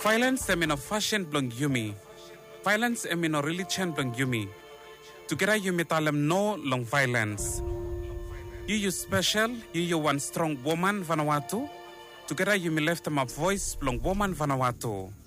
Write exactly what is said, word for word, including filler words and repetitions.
Violence em in fashion blong yumi. Violence em in religion blong yumi. Together yumi talem no long violence. You you special, you you one strong woman Vanuatu. Together yumi left them a voice blong woman Vanuatu.